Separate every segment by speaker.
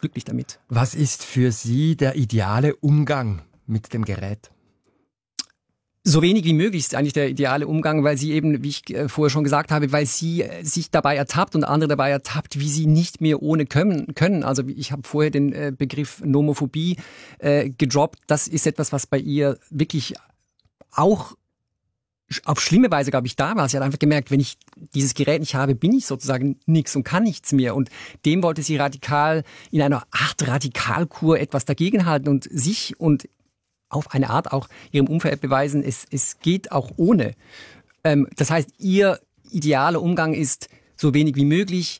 Speaker 1: glücklich damit.
Speaker 2: Was ist für Sie der ideale Umgang mit dem Gerät?
Speaker 1: So wenig wie möglich ist eigentlich der ideale Umgang, weil sie eben, wie ich vorher schon gesagt habe, weil sie sich dabei ertappt und andere dabei ertappt, wie sie nicht mehr ohne können. Also ich habe vorher den Begriff Nomophobie gedroppt. Das ist etwas, was bei ihr wirklich auch auf schlimme Weise, glaube ich, da war. Sie hat einfach gemerkt, wenn ich dieses Gerät nicht habe, bin ich sozusagen nichts und kann nichts mehr. Und dem wollte sie radikal in einer Art Radikalkur etwas dagegenhalten und sich und auf eine Art auch ihrem Umfeld beweisen, es geht auch ohne. Das heißt, ihr idealer Umgang ist so wenig wie möglich,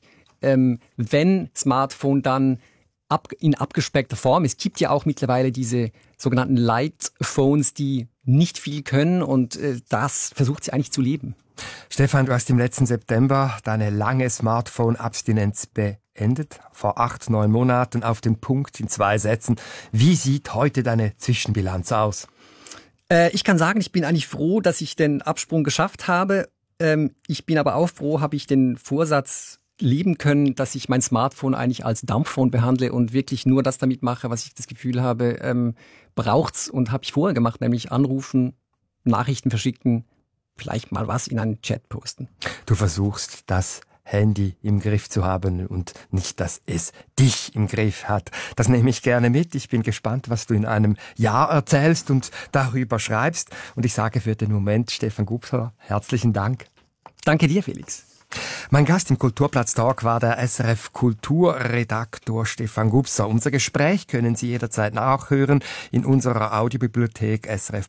Speaker 1: wenn Smartphone dann in abgespeckter Form. Es gibt ja auch mittlerweile diese sogenannten Light Phones, die nicht viel können und das versucht sie eigentlich zu leben.
Speaker 2: Stefan, du hast im letzten September deine lange Smartphone-Abstinenz beendet. Vor 8-9 Monaten auf den Punkt in 2 Sätzen. Wie sieht heute deine Zwischenbilanz aus?
Speaker 1: Ich kann sagen, ich bin eigentlich froh, dass ich den Absprung geschafft habe. Ich bin aber auch froh, habe ich den Vorsatz leben können, dass ich mein Smartphone eigentlich als Dampfphone behandle und wirklich nur das damit mache, was ich das Gefühl habe, braucht's und habe ich vorher gemacht, nämlich anrufen, Nachrichten verschicken, vielleicht mal was in einen Chat posten.
Speaker 2: Du versuchst, das Handy im Griff zu haben und nicht, dass es dich im Griff hat. Das nehme ich gerne mit. Ich bin gespannt, was du in einem Jahr erzählst und darüber schreibst. Und ich sage für den Moment, Stefan Gubser, herzlichen Dank.
Speaker 1: Danke dir, Felix.
Speaker 2: Mein Gast im Kulturplatz Talk war der SRF Kulturredaktor Stefan Gubser. Unser Gespräch können Sie jederzeit nachhören in unserer Audiobibliothek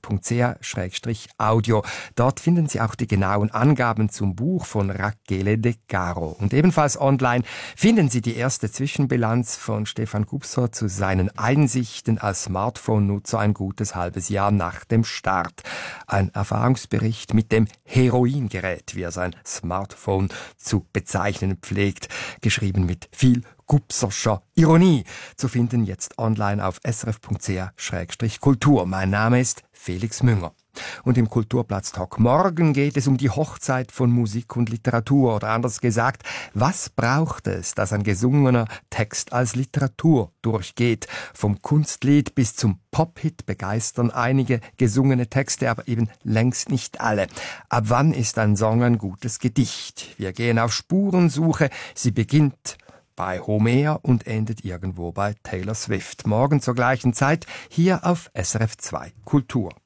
Speaker 2: srf.ch/audio. Dort finden Sie auch die genauen Angaben zum Buch von Rachele De Caro. Und ebenfalls online finden Sie die erste Zwischenbilanz von Stefan Gubser zu seinen Einsichten als Smartphone-Nutzer ein gutes halbes Jahr nach dem Start. Ein Erfahrungsbericht mit dem Heroingerät, wie er sein Smartphone zu bezeichnen pflegt, geschrieben mit viel Gubserscher Ironie, zu finden jetzt online auf srf.ch/kultur. Mein Name ist Felix Münger. Und im Kulturplatz Talk morgen geht es um die Hochzeit von Musik und Literatur, oder anders gesagt, was braucht es, dass ein gesungener Text als Literatur durchgeht? Vom Kunstlied bis zum Pop-Hit begeistern einige gesungene Texte, aber eben längst nicht alle. Ab wann ist ein Song ein gutes Gedicht? Wir gehen auf Spurensuche. Sie beginnt bei Homer und endet irgendwo bei Taylor Swift. Morgen zur gleichen Zeit hier auf SRF 2 Kultur.